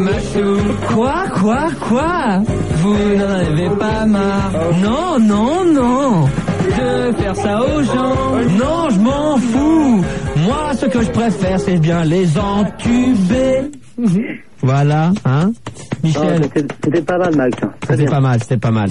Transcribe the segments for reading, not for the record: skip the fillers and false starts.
Quoi Vous n'en avez pas marre? Non, de faire ça aux gens. Non, je m'en fous. Moi, ce que je préfère, c'est bien les entuber. Voilà, hein, Michel. C'était pas mal, Max. C'était pas mal.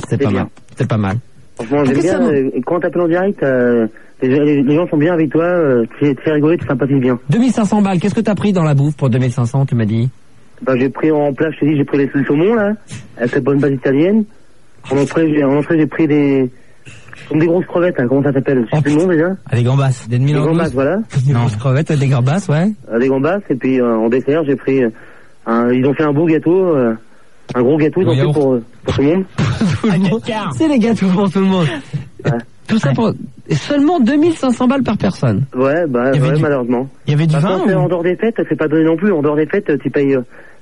Franchement, j'aime bien. Quand t'appelles en direct, les gens sont bien avec toi. Tu fais rigoler, tu sympathises bien. 2500 balles. Qu'est-ce que t'as pris dans la bouffe pour 2500, tu m'as dit? Bah, j'ai pris en plat, je te dis, j'ai pris les saumons, là, avec cette bonne base italienne. En entrée, j'ai pris des grosses crevettes, hein, comment ça s'appelle? Je sais plus le nom, déjà. Des gambas. Des gambas, voilà. Des grosses crevettes, des gambas, ouais. Des gambas, et puis, en dessert, j'ai pris ils ont fait un beau gâteau, un gros gâteau, ils ont fait pour tout le monde. C'est les gâteaux pour tout le monde. Ouais. Tout ça pour seulement 2500 balles par personne. Ouais, malheureusement. Il y avait du vin en dehors des fêtes, c'est pas donné non plus. En dehors des fêtes, tu payes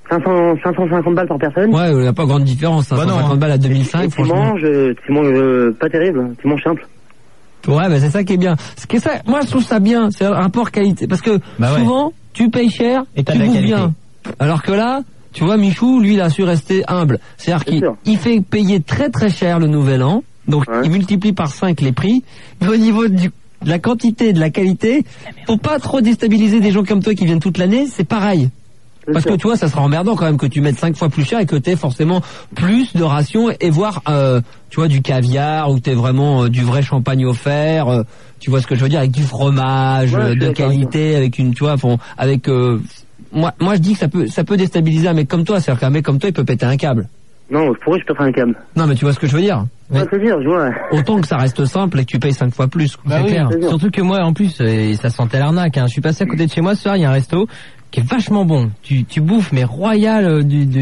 550 balles par personne. Ouais, il n'y a pas grande différence. 550 balles à 2005, franchement. Tu manges pas terrible, tu manges simple. Ouais, c'est ça qui est bien. Moi, je trouve ça bien, c'est un rapport qualité. Parce que souvent, tu payes cher et tu bouffes bien. Alors que là, tu vois, Michou, lui, il a su rester humble. C'est-à-dire qu'il fait payer très très cher le nouvel an. Donc, il multiplie par 5 les prix. Mais au niveau de la quantité et de la qualité, faut pas trop déstabiliser des gens comme toi qui viennent toute l'année, c'est pareil. Parce que tu vois, ça sera emmerdant quand même que tu mettes 5 fois plus cher et que t'aies forcément plus de rations et voire, tu vois, du caviar ou t'aies vraiment du vrai champagne offert, tu vois ce que je veux dire, avec du fromage de qualité, avec une, tu vois, avec, moi je dis que ça peut déstabiliser un mec comme toi, c'est-à-dire qu'un mec comme toi il peut péter un câble. Non, je pourrais péter un câble. Non, mais tu vois ce que je veux dire. Ouais, c'est dire, je vois. Autant que ça reste simple et que tu payes 5 fois plus. Bah oui, clair. Surtout que moi, en plus, ça sentait l'arnaque. Hein. Je suis passé à côté de chez moi ce soir, il y a un resto qui est vachement bon. Tu bouffes, mais royal,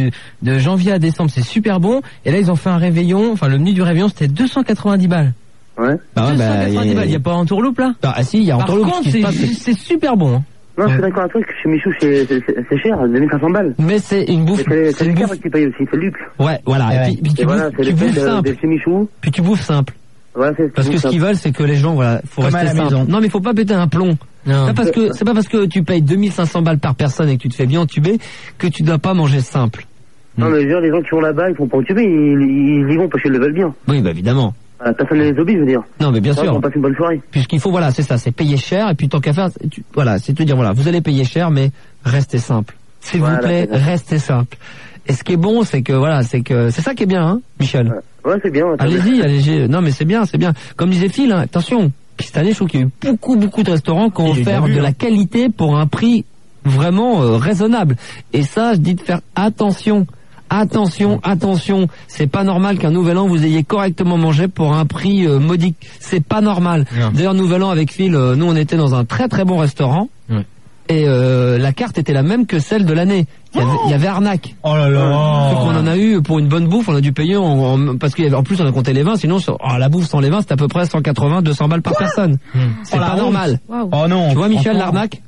de janvier à décembre, c'est super bon. Et là, ils ont fait un réveillon, enfin, le menu du réveillon, c'était 290 balles. Ouais. 290 balles, il n'y a pas Entourloupe, là? Ah si, il y a Entourloupe. Par contre, c'est super bon, hein. Non, je suis d'accord avec toi que chez Michou, c'est cher, 2500 balles. Mais c'est une bouffe. C'est le câble que tu payes aussi, c'est le luxe. Ouais, voilà. Et puis tu bouffes simple. Chez Michou. Puis tu bouffes simple. Voilà, parce que ce qu'ils veulent, c'est que les gens, voilà, faut rester simple. Non, mais faut pas péter un plomb. Non. C'est pas parce que tu payes 2500 balles par personne et que tu te fais bien entuber que tu dois pas manger simple. Non, mais les gens qui vont là-bas, ils font pas entuber, ils y vont parce qu'ils le veulent bien. Oui, bah évidemment. Personne ne les oblige, je veux dire. Non, mais bien sûr. On passe une bonne soirée. Puisqu'il faut, voilà, c'est ça, c'est payer cher, et puis tant qu'à faire, c'est te dire, voilà, vous allez payer cher, mais restez simple. S'il vous plaît, restez simple. Et ce qui est bon, c'est que, c'est ça qui est bien, hein, Michel. Ouais, c'est bien. Allez-y. Non, mais c'est bien. Comme disait Phil, hein, attention. Puis cette année, je trouve qu'il y a eu beaucoup de restaurants qui ont offert de la qualité pour un prix vraiment raisonnable. Et ça, je dis de faire attention. Attention, c'est pas normal qu'un nouvel an vous ayez correctement mangé pour un prix modique. C'est pas normal. Non. D'ailleurs, nouvel an avec Phil, nous on était dans un très très bon restaurant. Ouais. Et la carte était la même que celle de l'année. Il y avait arnaque. Oh là là. Donc on en a eu pour une bonne bouffe, on a dû payer parce qu'en plus on a compté les vins, sinon la bouffe sans les vins c'était à peu près 180, 200 balles par personne. C'est pas normal. Wow. Oh non. Tu vois Michel, l'arnaque,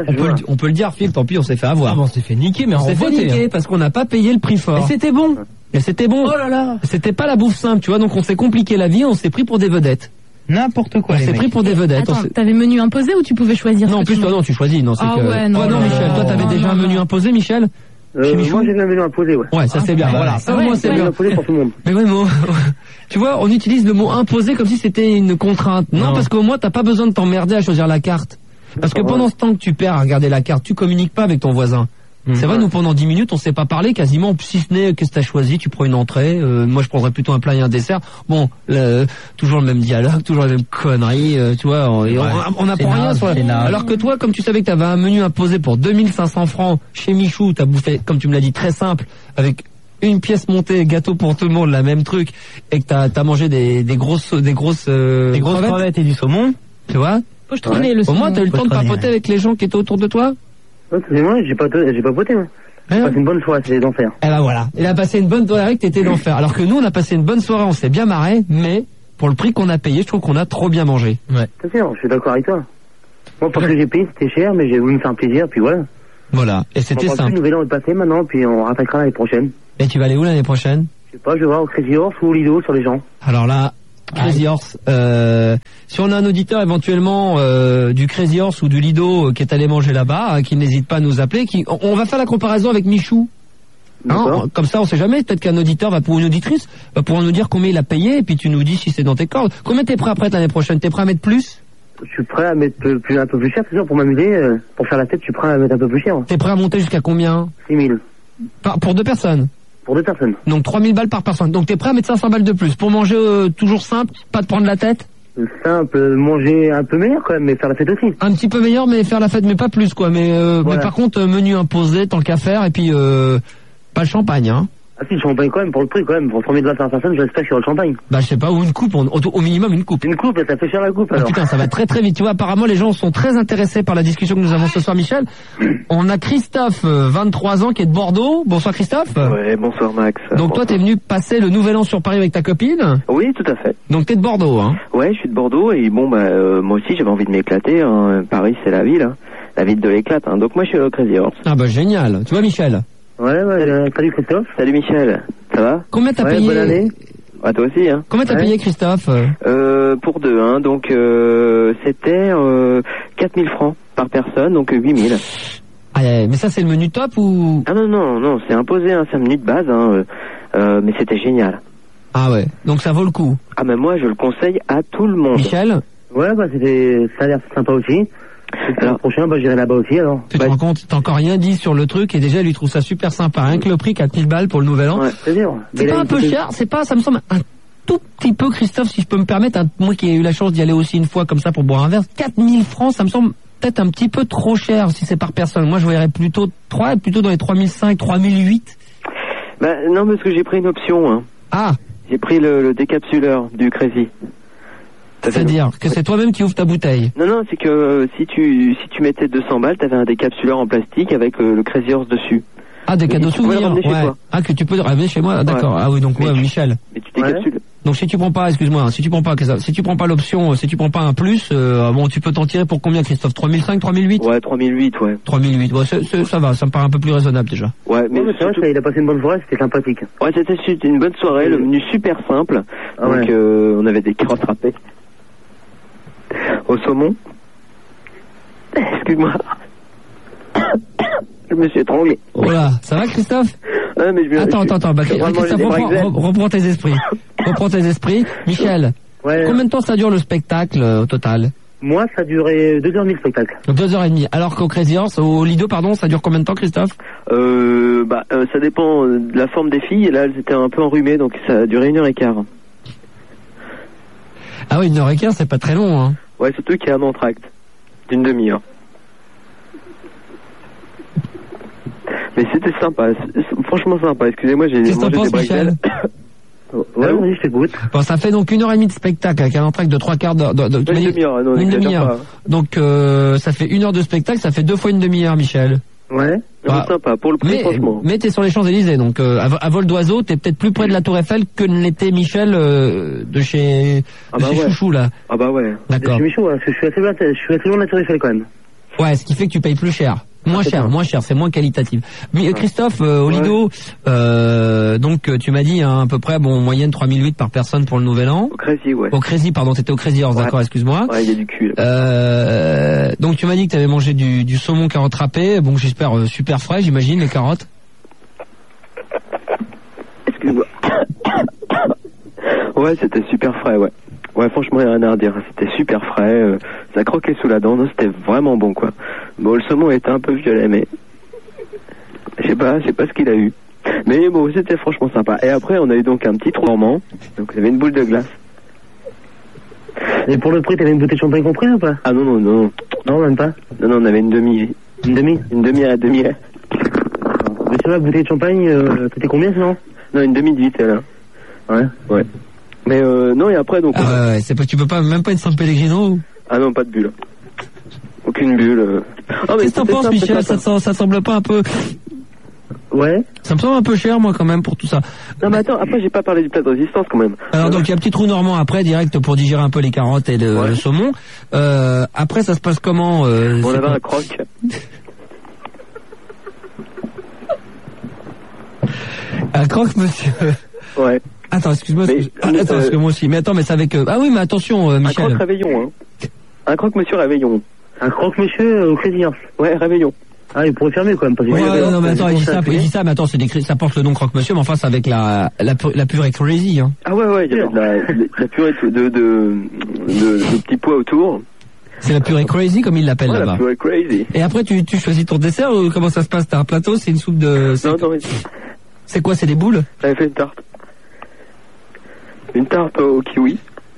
on peut le dire Phil, tant pis on s'est fait avoir. On s'est fait niquer, mais on s'est fait niquer parce qu'on n'a pas payé le prix fort. Et c'était bon. Oh là là. C'était pas la bouffe simple, tu vois, donc on s'est compliqué la vie, on s'est pris pour des vedettes. N'importe quoi. On s'est pris pour des vedettes. Attends, t'avais menu imposé ou tu pouvais choisir? Non, en plus toi non, tu choisis. Non, c'est non, Michel, toi t'avais déjà un menu imposé, Michel? Moi j'ai un menu imposé, ouais. Ouais, ça c'est bien. Voilà, ça moi c'est bien. Imposé pour tout le monde. Mais ouais, tu vois, on utilise le mot imposé comme si c'était une contrainte. Non, parce qu'au moins t'as pas besoin de t'emmerder à choisir la carte. Parce que pendant ce temps que tu perds à regarder la carte, tu communiques pas avec ton voisin. C'est vrai, nous pendant 10 minutes on s'est pas parlé quasiment, si ce n'est qu'est-ce que t'as choisi, tu prends une entrée, moi je prendrais plutôt un plat et un dessert. Bon, toujours le même dialogue, toujours la même connerie, tu vois, on n'apprend rien sur alors que toi, comme tu savais que t'avais un menu imposé pour 2500 francs chez Michou, t'as bouffé, comme tu me l'as dit, très simple, avec une pièce montée, gâteau pour tout le monde, la même truc, et que t'as mangé des grosses crevettes et du saumon, tu vois. Au moins t'as eu le temps de papoter avec les gens qui étaient autour de toi. C'est moi, j'ai pas voté, moi. J'ai passé une bonne soirée, c'était l'enfer. Eh ben voilà. Il a passé une bonne soirée que t'étais l'enfer. Alors que nous, on a passé une bonne soirée, on s'est bien marré, mais pour le prix qu'on a payé, je trouve qu'on a trop bien mangé. Ouais. C'est sûr, je suis d'accord avec toi. Moi, parce que j'ai payé, c'était cher, mais j'ai voulu me faire plaisir, puis voilà. Voilà. Et c'était simple. Le nouvel an est passé maintenant, puis on rattaquera l'année prochaine. Et tu vas aller où l'année prochaine? Je sais pas, je vais voir au Crazy Horse ou au Lido sur les gens. Alors là, Crazy Horse. Si on a un auditeur éventuellement du Crazy Horse ou du Lido qui est allé manger là-bas, qui n'hésite pas à nous appeler. On va faire la comparaison avec Michou. Hein, comme ça, on sait jamais. Peut-être qu'un auditeur une auditrice va pouvoir nous dire combien il a payé et puis tu nous dis si c'est dans tes cordes. Combien t'es prêt à prêter l'année prochaine? T'es prêt à mettre plus? Je suis prêt à mettre un peu plus cher, c'est sûr, pour m'amuser, pour faire la fête, je suis prêt à mettre un peu plus cher. T'es prêt à monter jusqu'à combien? 6 000. Pour 2 personnes? Pour 2 personnes. Donc 3 000 balles par personne. Donc t'es prêt à mettre 500 balles de plus pour manger toujours simple, pas te prendre la tête? Simple, manger un peu meilleur quand même, mais faire la fête aussi. Un petit peu meilleur, mais faire la fête, mais pas plus quoi. Mais, voilà. Mais par contre, menu imposé, tant qu'à faire, et puis pas le champagne, hein. Ah si, le champagne quand même, pour le prix quand même, pour 3 000 balles par personne, j'espère qu'il y aura le champagne. Bah je sais pas, ou une coupe, au minimum une coupe. Une coupe, ça fait cher la coupe alors. Oh, putain, ça va très très vite. Tu vois, apparemment les gens sont très intéressés par la discussion que nous avons ce soir, Michel. On a Christophe, 23 ans, qui est de Bordeaux. Bonsoir Christophe. Ouais, bonsoir Max. Donc toi t'es venu passer le nouvel an sur Paris avec ta copine? Oui, tout à fait. Donc t'es de Bordeaux, hein? Ouais, je suis de Bordeaux et bon moi aussi j'avais envie de m'éclater, hein. Paris c'est la ville, hein. La ville de l'éclate, hein. Donc moi je suis au Crazy Horse. Ah bah génial. Tu vois Michel? Ouais, salut Christophe. Salut Michel, ça va? Combien t'as payé? Bonne année. Ouais, toi aussi, hein. Combien t'as payé Christophe? Pour 2, hein. Donc c'était 4 000 francs par personne, donc 8 000. Ah, mais ça c'est le menu top ou? Ah non, c'est imposé, hein. C'est un menu de base, hein. Mais c'était génial. Ah ouais, donc ça vaut le coup. Ah mais moi je le conseille à tout le monde. Michel? Ouais, bah ça a l'air sympa aussi. Alors, le prochain, bah j'irai là-bas aussi alors. Tu te rends compte, t'as encore rien dit sur le truc et déjà lui trouve ça super sympa. Rien que le prix, 4 000 balles pour le nouvel an. Ouais, c'est bien. C'est pas un peu cher, c'est pas, ça me semble un tout petit peu, Christophe, si je peux me permettre, moi qui ai eu la chance d'y aller aussi une fois comme ça pour boire un verre, 4 000 francs, ça me semble peut-être un petit peu trop cher si c'est par personne. Moi je verrais plutôt dans les 3 500, 3 008. Bah non, parce que j'ai pris une option, hein. Ah. J'ai pris le décapsuleur du Crazy. C'est-à-dire que c'est toi-même qui ouvres ta bouteille? Non, c'est que si tu mettais 200 balles, t'avais un décapsuleur en plastique avec le Crazy Horse dessus. Ah, des cadeaux souvenirs, ouais. Ah, que tu peux ramener chez moi, d'accord. Ouais. Ah oui, donc ouais, Michel. Mais tu décapsules. Ouais. Donc si tu prends pas, excuse-moi, si tu prends pas l'option, si tu prends pas un plus, bon, tu peux t'en tirer pour combien, Christophe? 3005, 3008? Ouais, 3008, ouais. 3008, ouais, ça va, ça me paraît un peu plus raisonnable déjà. Ouais, mais c'est vrai, il a passé une bonne soirée, c'était sympathique. Ouais, c'était une bonne soirée, le menu super simple. Ah, donc on avait des carottes râpées au saumon. Excuse-moi. Je me suis étranglé. Voilà, ça va Christophe? Mais Attends, bah, Christophe, reprends tes esprits. Michel, combien de temps ça dure le spectacle au total? Moi, ça durait 2h30 le spectacle. 2h30. Alors qu'au Crazy Horse, au Lido, pardon, ça dure combien de temps, Christophe? Ça dépend de la forme des filles. Et là, elles étaient un peu enrhumées, donc ça a duré 1h15. Ah oui, 1h15, c'est pas très long, hein. Ouais, surtout qu'il y a un entracte d'une demi-heure. Mais c'était sympa, franchement sympa. Excusez-moi, j'ai mangé des breakdowns. Ouais, oui, je t'écoute. Bon, ça fait donc 1h30 de spectacle avec un entracte de 3/4 une demi-heure, non, une demi-heure. Donc ça fait 1 heure de spectacle, ça fait 2 fois une demi-heure, Michel. Ouais. Bah, sympa, pour le prix, franchement. Mais t'es sur les Champs-Élysées, donc à vol d'oiseau, t'es peut-être plus près de la Tour Eiffel que ne l'était Michel de chez Chouchou, là. Ah bah ouais. D'accord. Je suis Michou, hein, je suis assez loin de la Tour Eiffel quand même. Ouais, ce qui fait que tu payes plus cher. Moins cher, c'est moins qualitatif. Mais Christophe, au Lido, donc tu m'as dit à peu près, bon, moyenne 3008 par personne pour le Nouvel An. Au Crazy, ouais. Au Crazy, pardon, t'étais au Crazy Horse, d'accord, excuse-moi. Ouais, il y a du cul. Donc tu m'as dit que t'avais mangé du saumon carotte râpée, bon, j'espère super frais, j'imagine, les carottes. Excuse-moi. Ouais, c'était super frais, ouais. Ouais, franchement, il n'y a rien à redire. C'était super frais, ça croquait sous la dent, non, c'était vraiment bon, quoi. Bon, le saumon était un peu violet, mais je sais pas ce qu'il a eu. Mais bon, c'était franchement sympa. Et après, on a eu donc un petit trou normand, donc il y avait une boule de glace. Et pour le prix, t'avais une bouteille de champagne comprise ou pas? Ah non. Non, même pas. Non, on avait une demi. Une demi? Une demi à demi. Mais tu vois, la bouteille de champagne, c'était combien sinon? Non, une demi de 8, là. Ouais. Mais non, et après, donc... Ah ouais, tu peux pas, même pas une San Pellegrino? Ah non, pas de bulle. Aucune bulle. Oh, mais qu'est-ce que t'en penses, Michel? Ça semble pas un peu... Ouais. Ça me semble un peu cher, moi, quand même, pour tout ça. Non, mais attends, après, j'ai pas parlé du plat de résistance, quand même. Alors, donc, il y a un petit trou normand après, direct, pour digérer un peu les carottes et le saumon. Après, ça se passe comment? On avait un croc. Un croc, monsieur? Ouais. Attends, excuse-moi, parce que moi aussi. Mais attends, mais c'est avec... Ah oui, mais attention, Michel. Un croque réveillon, hein. Un croque monsieur réveillon. Un croque monsieur au Crazy Horse. Ouais, réveillon. Ah, il pourrait fermer quand même. Parce que non, mais attends, il dit ça, mais attends, ça porte le nom Croque-Monsieur, mais enfin, c'est avec la purée Crazy, hein. Ah ouais, il y avait la purée de petits pois autour. C'est la purée Crazy, comme ils l'appellent là-bas. La purée Crazy. Et après, tu choisis ton dessert ou comment ça se passe? T'as un plateau, c'est une soupe de... Non, c'est quoi, c'est des boules? J'avais fait une tarte. Une tarte au kiwi.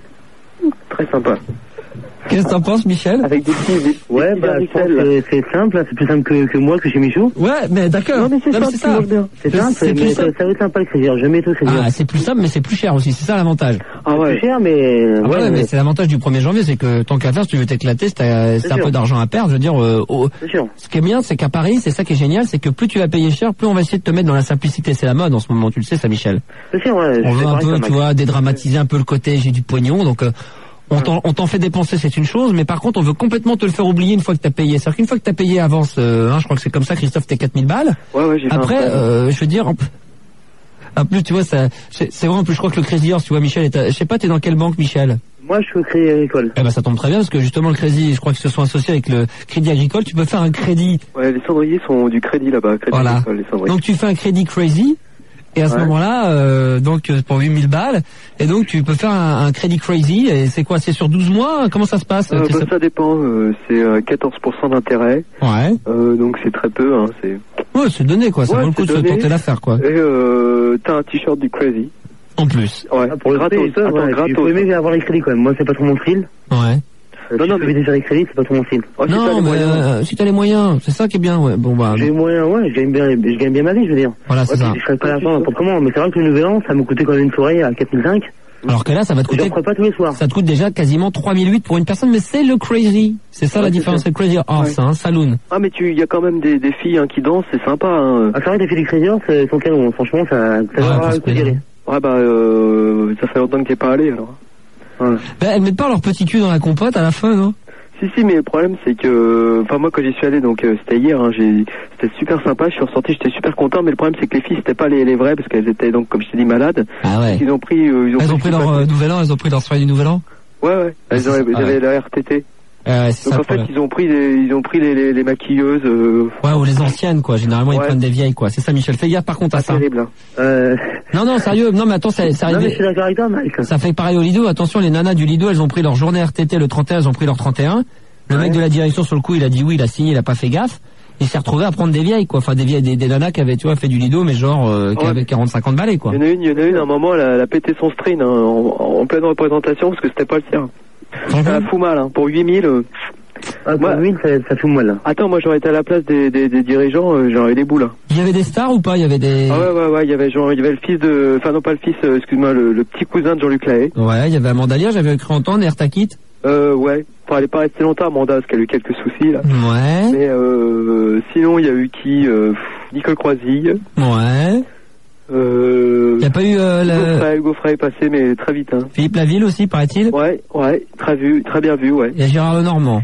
Très sympa. Qu'est-ce que t'en penses, Michel? Avec des petits ouais, bah, c'est simple, hein, c'est plus simple que moi, que chez Michou. Ouais, mais d'accord. Non, mais c'est ça. C'est simple, mais ça va être sympa le Crazy Horse. J'aime tout Crazy Horse. Ah, c'est plus simple, mais c'est plus cher aussi, c'est ça l'avantage. Ah ouais. C'est plus cher, mais... ouais, mais c'est l'avantage du 1er janvier, c'est que tant qu'à faire, si tu veux t'éclater, c'est un peu d'argent à perdre, je veux dire, c'est sûr. Ce qui est bien, c'est qu'à Paris, c'est ça qui est génial, c'est que plus tu vas payer cher, plus on va essayer de te mettre dans la simplicité. C'est la mode en ce moment, tu le sais, ça, Michel. C'est sûr, ouais. On veut un peu, tu vois, dédramatiser un peu le côté, j'ai du pognon, donc, on t'en fait dépenser, c'est une chose, mais par contre, on veut complètement te le faire oublier une fois que t'as payé. C'est-à-dire qu'une fois que t'as payé avance, je crois que c'est comme ça, Christophe, t'es 4000 balles. Ouais, j'ai fait après, je veux dire, en plus, tu vois, c'est vrai, en plus, je crois que le Crazy Horse, tu vois, Michel, je sais pas, t'es dans quelle banque, Michel? Moi, je suis au Crédit Agricole. Eh ben, ça tombe très bien, parce que justement, le Crédit, je crois qu'ils se sont associés avec le Crédit Agricole, tu peux faire un crédit. Ouais, les cendriers sont du crédit là-bas, Crédit Agricole, les cendriers. Donc, tu fais un crédit Crazy. Et à ce moment-là, donc pour 8000 balles, et donc tu peux faire un crédit Crazy. Et c'est quoi? C'est sur 12 mois? Comment ça se passe? Ça dépend. C'est 14% d'intérêt. Ouais. Donc c'est très peu. Hein, ouais, c'est donné quoi. Ça vaut le coup de se tenter l'affaire quoi. Et t'as un t-shirt du Crazy. En plus. Ouais. Ah, pour le gratos. Il faut aimer avoir les crédits quand même. Moi, c'est pas trop mon style. Ouais. Non, mais déjà les crédits, c'est pas trop mon style. Oh, non, mais si t'as les moyens, c'est ça qui est bien, ouais. Bon bah. J'ai les moyens, ouais, je gagne bien ma vie, je veux dire. Voilà, c'est ça. Je ferais pas l'argent n'importe comment, mais c'est vrai que le Nouvel An, ça me coûtait quand même une soirée à 4005. Alors que là, ça va te coûter. Je ferai pas tous les soirs. Ça te coûte déjà quasiment 3008 pour une personne, mais c'est le Crazy. C'est ça la différence, c'est le Crazy Horse, hein, saloon. Ah, mais y a quand même des filles, hein, qui dansent, c'est sympa, hein. Ah, c'est vrai que les filles du Crazy Horse, sont canons, franchement, ça va le coup d'y aller. Ouais, bah, ça fait longtemps que t'es pas allé, alors. Ouais. Bah, elles mettent pas leur petit cul dans la compote à la fin, non? Si, mais le problème c'est que, enfin moi quand j'y suis allé, donc c'était hier, hein, c'était super sympa, je suis ressorti, j'étais super content, mais le problème c'est que les filles c'était pas les vraies parce qu'elles étaient donc comme je t'ai dit malades. Ah ouais. Ils ont pris leur nouvel an, elles ont pris leur soirée du nouvel an. Ouais, elles avaient la RTT. Donc en fait ils ont pris les maquilleuses. Ouais, ou les anciennes quoi. Généralement ils prennent des vieilles quoi. C'est ça, Michel. Fais gaffe par contre à ça. Terrible. Non sérieux. Non mais attends, ça arrive. Non mais je suis d'accord avec toi, Mike. Ça fait pareil au Lido. Attention, les nanas du Lido, elles ont pris leur journée RTT le 31, elles ont pris leur 31. Le mec de la direction sur le coup, il a dit oui, il a signé, il a pas fait gaffe. Il s'est retrouvé à prendre des vieilles quoi. Enfin des vieilles, des nanas qui avaient, tu vois, fait du Lido mais genre qui avaient 40-50 balais quoi. Il y en a une à un moment, elle a pété son string, hein, en pleine représentation parce que c'était pas le sien. Ça fout mal, hein. Pour 8000. Ah, pour 8000, ça fout mal. Attends, moi j'aurais été à la place des dirigeants, j'aurais eu des boules. Il y avait des stars ou pas? Il y avait des. Ah ouais, il y avait le fils de, enfin non pas le fils, excuse-moi, le petit cousin de Jean-Luc Lahaye. Ouais, il y avait Amanda Lear, j'avais cru entendre, Ertakit. Ouais. Enfin, elle est pas restée longtemps, Amanda, parce qu'elle a eu quelques soucis là. Ouais. Mais sinon il y a eu qui, Nicole Croisille. Ouais. Il n'y a pas eu Hugo Frey est passé, mais très vite. Hein. Philippe Laville aussi, paraît-il. Ouais, très bien vu, ouais. Il y a Gérard Lenormand.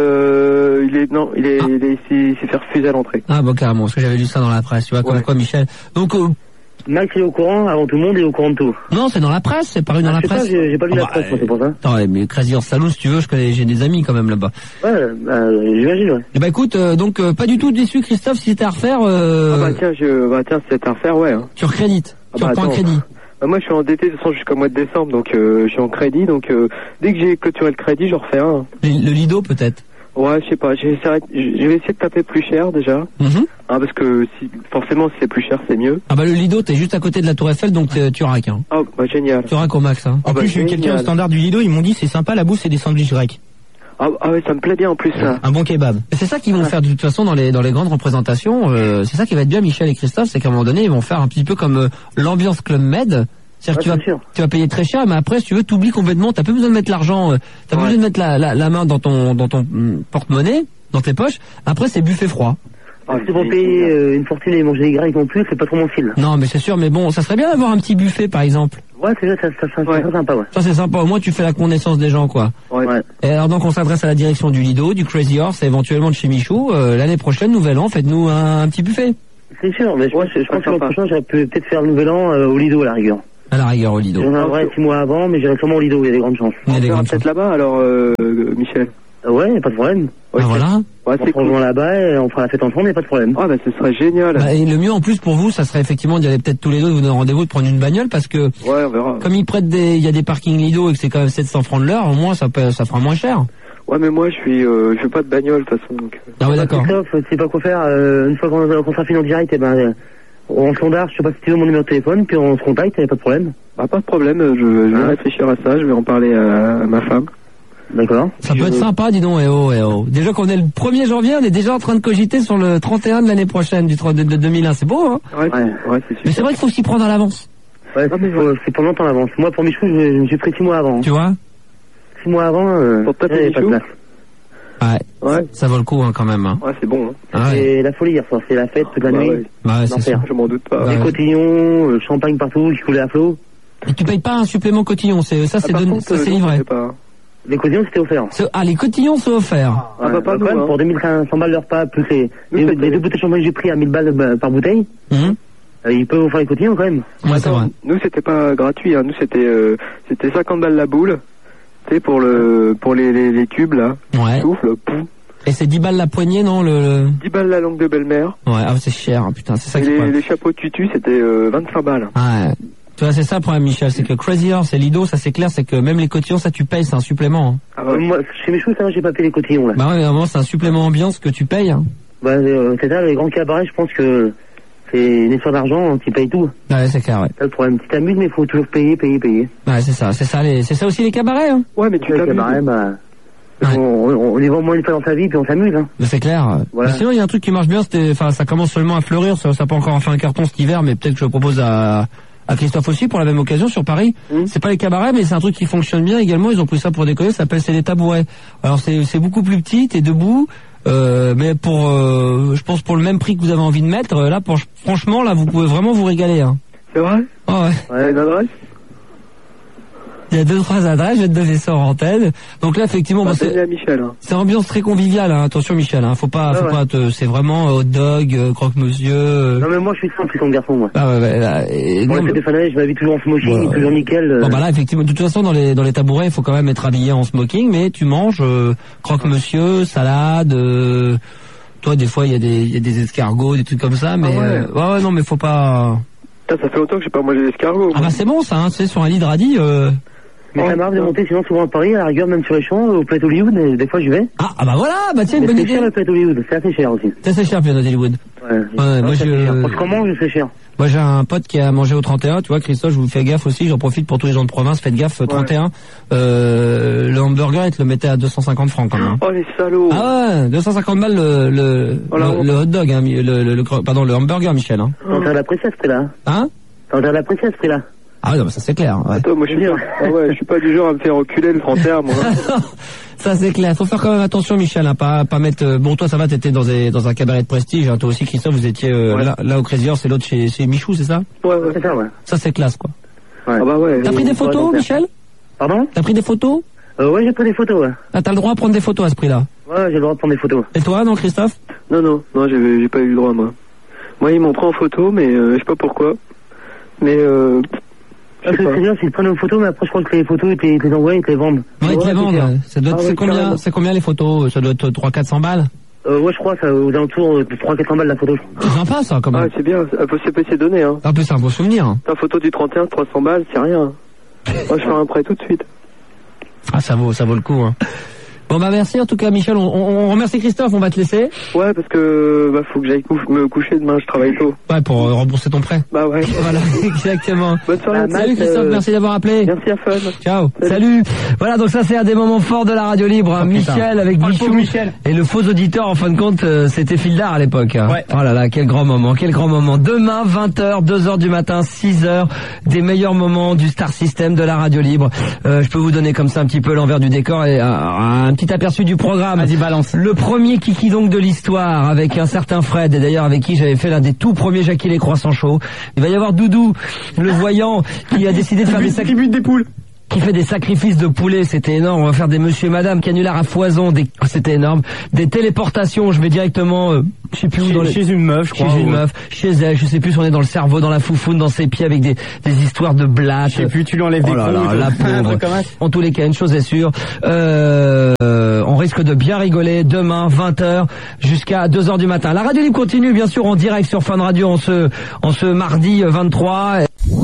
Il s'est fait refuser à l'entrée. Ah bon, carrément, parce que j'avais lu ça dans la presse, tu vois, comme quoi, Michel. Donc, Max est au courant, avant tout le monde est au courant de tout. Non, c'est dans la presse, c'est paru dans la presse. J'ai pas lu la presse, moi, c'est pour ça. Attends, mais Crazy Horse Saloon, si tu veux, j'ai des amis quand même là-bas. Ouais, j'imagine, ouais. Et bah écoute, donc pas du tout déçu, Christophe, si c'était à refaire. Tiens, si c'était à refaire, ouais. Hein. Tu recrédites, tu reprends un crédit. Moi, je suis endetté de toute façon jusqu'au mois de décembre, donc je suis en crédit, donc dès que j'ai clôturé le crédit, je refais un. Le Lido peut-être. Ouais, je sais pas, je vais essayer de taper plus cher déjà. Parce que forcément si c'est plus cher c'est mieux. Ah bah le Lido t'es juste à côté de la Tour Eiffel donc tu raques hein. Ah bah génial. Tu raques au max hein. En plus j'ai eu quelqu'un au standard du Lido, ils m'ont dit c'est sympa la bouffe, c'est des sandwichs grecs. Ah ouais, ça me plaît bien en plus ça. Un bon kebab. C'est ça qu'ils vont faire de toute façon dans les grandes représentations, c'est ça qui va être bien Michel et Christophe, c'est qu'à un moment donné ils vont faire un petit peu comme l'ambiance Club Med. C'est-à-dire que tu vas payer très cher, mais après, si tu veux, t'oublies complètement, t'as pas besoin de mettre l'argent, t'as pas besoin de mettre la main dans ton porte-monnaie, dans tes poches. Après, c'est buffet froid. C'est pour payer une fortune et manger des grecs non plus, c'est pas trop mon style. Non, mais c'est sûr, mais bon, ça serait bien d'avoir un petit buffet, par exemple. Ouais, c'est ça serait sympa, ouais. Ça, c'est sympa. Au moins, tu fais la connaissance des gens, quoi. Ouais. Et alors, donc, on s'adresse à la direction du Lido, du Crazy Horse, et éventuellement de chez Michou. L'année prochaine, Nouvel An, faites-nous un petit buffet. C'est sûr, mais je pense que l'an prochain, j'aurais peut-être faire le Nouvel An au Lido, à la rigueur. À la rigueur, au Lido. J'en aurai 6 mois avant, mais j'irai sûrement au Lido, il y a des grandes chances. On peut peut-être là-bas, alors, Michel. Ouais, y a pas de problème. Okay. Voilà. Ouais, on se rejoint là-bas et on fera la fête ensemble, y a pas de problème. Ah, bah, ce serait génial. Bah, et le mieux, en plus, pour vous, ça serait effectivement d'y aller peut-être tous les deux, de vous donner rendez-vous, de prendre une bagnole, parce que, ouais, on verra. Comme ils prêtent il y a des parkings Lido et que c'est quand même 700 francs de l'heure, au moins, ça fera moins cher. Ouais, mais moi, je veux pas de bagnole, de toute façon, donc. Ah ouais, d'accord. Christophe, tu sais pas quoi faire, une fois qu'on sera fini en direct, on sondage, je sais pas si tu veux mon numéro de téléphone, puis on se contacte, y a pas de problème. Bah, pas de problème, je vais réfléchir à ça, je vais en parler à ma femme. D'accord. Ça peut être sympa, dis donc, Déjà qu'on est le 1er janvier, on est déjà en train de cogiter sur le 31 de l'année prochaine, de 2001. C'est beau, hein? Ouais, c'est super. Mais c'est vrai qu'il faut s'y prendre à l'avance. Ouais, c'est pour longtemps à l'avance. Moi, pour Michou, je me suis pris 6 mois avant. Tu vois? 6 mois avant, pour taper pas de place. Ouais. Ça vaut le coup, quand même. Hein. Ouais, c'est bon. Hein. C'est la folie hier soir, c'est la fête toute la nuit. Ouais. Bah, c'est sûr. Je m'en doute pas. Des cotillons, le champagne partout, qui coulait à flot. Et tu payes pas un supplément cotillon, c'est livré. Les cotillons, c'était offert. Les cotillons sont offerts. Pas nous, hein. Pour 2500 balles leur pas, plus les 2 bouteilles de champagne que j'ai pris à 1000 balles par bouteille. Ils peuvent offrir les cotillons quand même. Ouais, c'est vrai. Nous, c'était pas gratuit, hein. Nous, c'était 50 balles la boule. Tu sais, pour les cubes, là. Ouais. Souffle, pouf. Et c'est 10 balles la poignée, non, 10 balles la langue de belle-mère. Ouais, c'est cher, putain, c'est ça qui les chapeaux de tutu, c'était 25 balles. Ouais. Tu vois, c'est ça le problème, Michel, c'est que Crazy Horse et Lido, ça c'est clair, c'est que même les cotillons, ça tu payes, c'est un supplément. Hein. Ah ouais. Moi, chez Michou, ça, j'ai pas payé les cotillons, là. Bah ouais, mais vraiment, c'est un supplément ambiance que tu payes. Hein. Bah, c'est ça, les grands cabarets, je pense que c'est une histoire d'argent, tu payes tout. Ouais, c'est clair, ouais. C'est le problème. Tu t'amuses, mais il faut toujours payer. Ouais, c'est ça aussi les cabarets, hein. Ouais, mais tu t'amuses. Les cabarets, on y va au moins une fois dans sa vie, puis on s'amuse, hein. Mais c'est clair. Voilà. Mais sinon, il y a un truc qui marche bien, ça commence seulement à fleurir, ça n'a pas encore fait un carton cet hiver, mais peut-être que je propose à Christophe aussi pour la même occasion sur Paris. C'est pas les cabarets, mais c'est un truc qui fonctionne bien également. Ils ont pris ça pour déconner. Ça s'appelle c'est les tabourets. Alors c'est beaucoup plus petit, t'es debout, mais je pense pour le même prix que vous avez envie de mettre. Là, franchement, là, vous pouvez vraiment vous régaler. Hein. C'est vrai? Oh, ouais. Ouais, une adresse? Il y a 2-3 adresses, je vais te donner ça en antenne. Donc là, effectivement, c'est ambiance très conviviale, hein. Attention, Michel, hein. Faut pas c'est vraiment hot dog, croque-monsieur. Non, mais moi, je suis simple, comme garçon, moi. Ah ouais, là, moi, c'est des fanales, je m'habille toujours en smoking, toujours nickel. Bon, bah là, effectivement, de toute façon, dans les tabourets, il faut quand même être habillé en smoking, mais tu manges, croque-monsieur, salade, toi, des fois, il y a des escargots, des trucs comme ça, mais, ouais, non, mais faut pas. Putain, ça fait longtemps que j'ai pas mangé d'escargots. Ah bah, c'est bon, ça, hein, tu sais, sur un lit de radis, Mais ça m'arrive de monter sinon souvent à Paris, à la rigueur même sur les champs, au Plateau Hollywood, et des fois j'y vais. Ah bah voilà, bah tiens, une bonne idée. C'est cher le Plateau Hollywood, c'est assez cher aussi. C'est assez cher, Plateau Hollywood. Ouais, moi comment c'est cher. Moi j'ai un pote qui a mangé au 31, tu vois Christophe, je vous fais gaffe aussi, j'en profite pour tous les gens de province, faites gaffe, 31, le hamburger, il te le mettait à 250 francs quand même. Oh les salauds. Ah ouais, 250 balles le hot dog, hein, le hamburger, Michel. Hein. T'en as la princesse, prix là. Hein? T'en as la princesse, prix là. Ah non, mais ça c'est clair. Ouais. Attends, moi je suis pas du genre à me faire reculer le 31, moi. Ça c'est clair. Faut faire quand même attention, Michel, hein, pas mettre. Bon, toi ça va, t'étais dans un cabaret de prestige. Hein. Toi aussi, Christophe, vous étiez là au Crazy Horse, c'est l'autre chez Michou, c'est ça? Ouais, c'est ça, ouais. Ça c'est classe, quoi. Ouais. Ah bah ouais. T'as pris des photos, Michel? Pardon? T'as pris des photos? Ouais, j'ai pris des photos, ouais. Ah, t'as le droit de prendre des photos à ce prix-là? Ouais, j'ai le droit de prendre des photos. Et toi, non, Christophe? Non, j'ai pas eu le droit, moi. Moi, ils m'ont pris en photo, mais je sais pas pourquoi. Mais c'est bien, s'ils prennent une photo, mais après je crois que les photos, ils te les envoient, ils te les vendent. Ouais, ils te les vendent. Ça doit être, c'est combien les photos? Ça doit être 300-400 balles? Ouais, je crois, ça, aux alentours de 300-400 balles la photo. C'est sympa, ça, quand même. Ah, c'est bien, c'est donné, hein. En plus, c'est un beau souvenir. Hein. Ta photo du 31, 300 balles, c'est rien. Moi, je fais un prêt tout de suite. Ah, ça vaut le coup, hein. Bon bah merci en tout cas Michel, on remercie Christophe, on va te laisser. Ouais parce que faut que j'aille me coucher demain, je travaille tôt. Ouais pour rembourser ton prêt. Bah ouais. Voilà exactement. Bonne soirée. Salut Christophe, merci d'avoir appelé. Merci à Fun. Ciao. Salut. Voilà donc ça c'est un des moments forts de la radio libre. Hein. Michel avec Michou et le faux auditeur en fin de compte c'était Fildar à l'époque. Hein. Ouais. Oh là là quel grand moment, quel grand moment. Demain 20h, 2h du matin, 6h, des meilleurs moments du Star System de la radio libre. Je peux vous donner comme ça un petit peu l'envers du décor et un petit aperçu du programme. Vas-y, balance. Le premier kiki donc de l'histoire avec un certain Fred, et d'ailleurs avec qui j'avais fait l'un des tout premiers Jackie les croissants chauds. Il va y avoir Doudou, le voyant, qui a décidé de faire des sacs. Qui bute des poules. qui fait des sacrifices de poulet, c'était énorme. On va faire des monsieur et madame, canulars à foison, c'était énorme. Des téléportations, je vais directement, je sais plus où, chez une meuf, je crois. Chez une meuf, chez elle, je sais plus si on est dans le cerveau, dans la foufoune, dans ses pieds avec des histoires de blattes. Je sais plus, tu lui enlèves des coups. La pauvre. En tous les cas, une chose est sûre, on risque de bien rigoler demain, 20h, jusqu'à 2h du matin. La radio libre continue, bien sûr, en direct sur Fun Radio en ce mardi 23.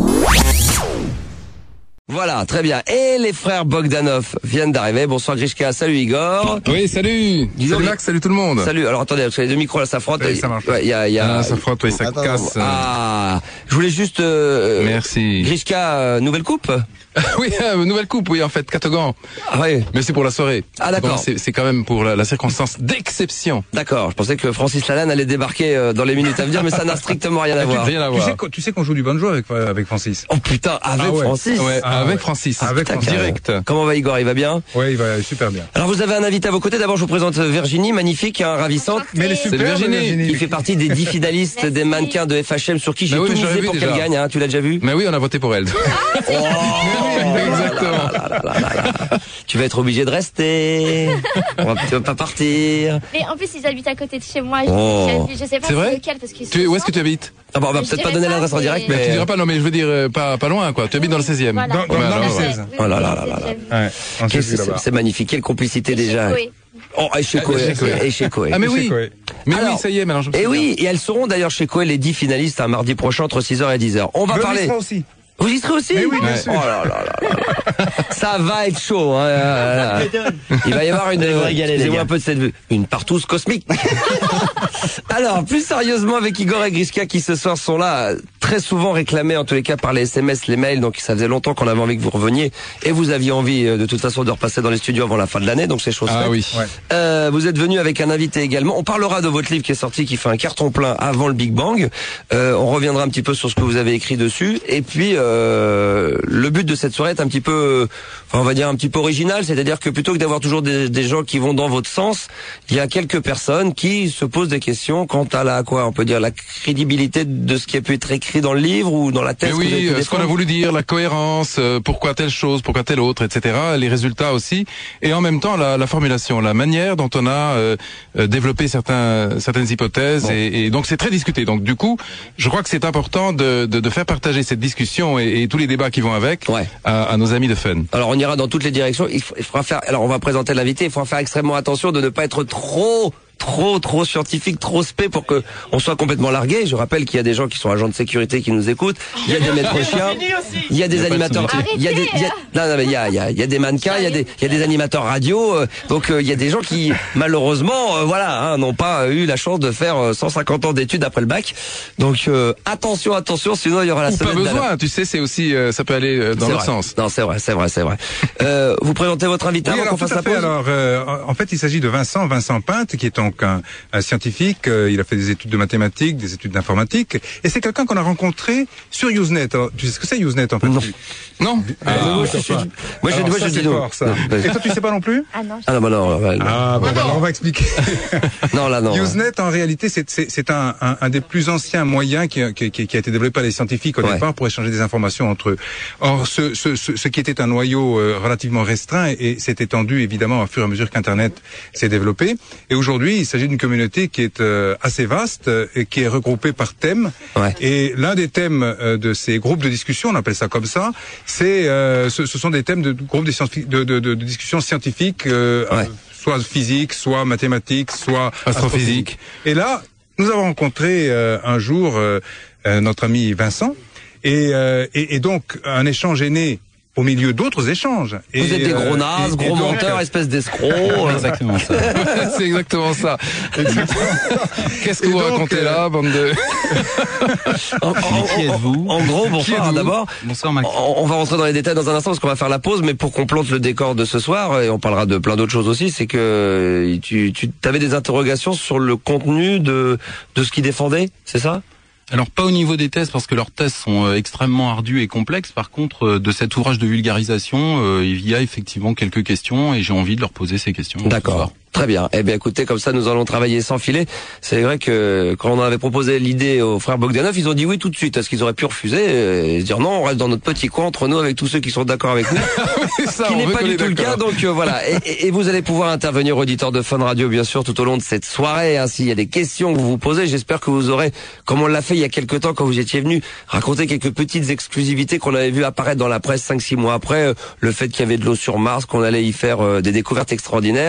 Voilà, très bien. Et les frères Bogdanov viennent d'arriver. Bonsoir Grishka, salut Igor. Oui, salut. Salut Max, salut tout le monde. Salut. Alors attendez, parce que les deux micros là, ça frotte. Oui, ça marche. Ouais, ça frotte, oui, ça casse. Ah, je voulais juste. Merci. Grishka, nouvelle coupe. Oui, nouvelle coupe, oui, en fait, Catogan. Ah oui. Mais c'est pour la soirée. Ah d'accord. C'est quand même pour la circonstance d'exception. D'accord. Je pensais que Francis Lalanne allait débarquer dans les minutes à venir, mais ça n'a strictement rien à voir. Rien à voir. Tu sais qu'on joue du banjo avec Francis. Oh putain, avec Francis. Ouais, avec Francis. Avec Francis. Direct. Comment va Igor? Il va bien? Ouais, il va super bien. Alors vous avez un invité à vos côtés. D'abord, je vous présente Virginie, magnifique, ravissante. Mais elle est super, Virginie. Qui fait partie des 10 finalistes des mannequins de FHM sur qui j'ai tout misé pour qu'elle gagne. Tu l'as déjà vu? Mais oui, on a voté pour elle. Exactement. Tu vas être obligé de rester. Tu vas pas partir. Mais en plus, ils habitent à côté de chez moi. Je sais pas c'est vrai lequel parce qu'ils Où est-ce que tu habites? Ah bon, on va peut-être pas donner l'adresse en direct, mais tu diras pas, non, mais je veux dire pas loin, quoi. Tu habites dans le 16e. Voilà. Dans le 16. Oh là là là là. Ouais, c'est magnifique. Quelle complicité déjà. Oh, et chez Coé. Ah mais oui. Mais alors, oui, ça y est, maintenant je me souviens. Et oui, et elles seront d'ailleurs chez Coé les 10 finalistes un mardi prochain entre 6h et 10h. On va parler. Aussi. Vous y serez aussi? Mais oui, bien sûr. Oh là là là. Ça va être chaud. Hein. Il va y avoir excusez-moi un peu de cette vue, une partouze cosmique. Alors, plus sérieusement, avec Igor et Grishka qui ce soir sont là, très souvent réclamés en tous les cas par les SMS, les mails. Donc ça faisait longtemps qu'on avait envie que vous reveniez et vous aviez envie de toute façon de repasser dans les studios avant la fin de l'année. Donc c'est chose faite. Ah oui. Ouais. Vous êtes venu avec un invité également. On parlera de votre livre qui est sorti, qui fait un carton plein avant le Big Bang. On reviendra un petit peu sur ce que vous avez écrit dessus. Et puis le but de cette soirée est un petit peu, on va dire un petit peu original, c'est-à-dire que plutôt que d'avoir toujours des gens qui vont dans votre sens, il y a quelques personnes qui se posent des questions quant à on peut dire la crédibilité de ce qui a pu être écrit dans le livre ou dans la thèse. Mais oui, ce qu'on a voulu dire, la cohérence, pourquoi telle chose, pourquoi telle autre, etc. Les résultats aussi, et en même temps la formulation, la manière dont on a développé certaines hypothèses, bon. et donc c'est très discuté. Donc du coup, je crois que c'est important de faire partager cette discussion et tous les débats qui vont avec à nos amis de Fun. Alors on ira dans toutes les directions. Il faudra faire. Alors on va présenter l'invité. Il faudra faire extrêmement attention de ne pas être trop scientifique, trop spé pour que on soit complètement largué. Je rappelle qu'il y a des gens qui sont agents de sécurité qui nous écoutent. Il y a des maîtres chiens. Il y a des animateurs. Il y a des mannequins. Il y a des animateurs radio. Donc il y a des gens qui malheureusement n'ont pas eu la chance de faire 150 ans d'études après le bac. Donc attention, sinon il y aura la semaine. Pas besoin. Tu sais, c'est aussi ça peut aller dans l'autre sens. Non, c'est vrai. Vous présentez votre invité avant qu'on fasse la pause. Alors en fait, il s'agit de Vincent Pinte, qui est donc un scientifique. Il a fait des études de mathématiques, des études d'informatique, et c'est quelqu'un qu'on a rencontré sur Usenet. Alors, tu sais ce que c'est Usenet en fait? Non. Moi je dis non. Et toi tu sais pas non plus? Ah non. On va expliquer. Non. Usenet en réalité c'est un des plus anciens moyens qui a été développé par les scientifiques au départ pour échanger des informations entre eux. Or ce qui était un noyau relativement restreint et s'est étendu évidemment au fur et à mesure qu'Internet s'est développé. Et aujourd'hui, il s'agit d'une communauté qui est assez vaste et qui est regroupée par thèmes. Ouais. Et l'un des thèmes de ces groupes de discussion, on appelle ça comme ça, ce sont des thèmes de groupes de discussion scientifiques, soit physique, soit mathématiques, soit astrophysique. Et là, nous avons rencontré un jour notre ami Vincent, et donc un échange est né au milieu d'autres échanges. Vous êtes des gros nazes, gros menteurs, espèce d'escrocs. Exactement ça. C'est exactement ça. Qu'est-ce que vous racontez là, bande de... Qui êtes-vous? En gros, bonsoir d'abord. Bonsoir Max. On va rentrer dans les détails dans un instant parce qu'on va faire la pause, mais pour qu'on plante le décor de ce soir, et on parlera de plein d'autres choses aussi, c'est que tu avais des interrogations sur le contenu de ce qu'ils défendaient, c'est ça? Alors pas au niveau des thèses parce que leurs thèses sont extrêmement ardues et complexes. Par contre, de cet ouvrage de vulgarisation, il y a effectivement quelques questions et j'ai envie de leur poser ces questions. D'accord. Très bien. Eh bien, écoutez, comme ça, nous allons travailler sans filet. C'est vrai que quand on avait proposé l'idée aux frères Bogdanov, ils ont dit oui tout de suite. Est-ce qu'ils auraient pu refuser et se dire non, on reste dans notre petit coin entre nous avec tous ceux qui sont d'accord avec nous, ça, qui n'est pas du tout le cas. Donc voilà. Et vous allez pouvoir intervenir, auditeurs de Fun Radio, bien sûr, tout au long de cette soirée. Hein, s'il y a des questions que vous vous posez, j'espère que vous aurez, comme on l'a fait il y a quelques temps quand vous étiez venu, raconter quelques petites exclusivités qu'on avait vu apparaître dans la presse 5-6 mois après, le fait qu'il y avait de l'eau sur Mars, qu'on allait y faire des découvertes extraordinaires.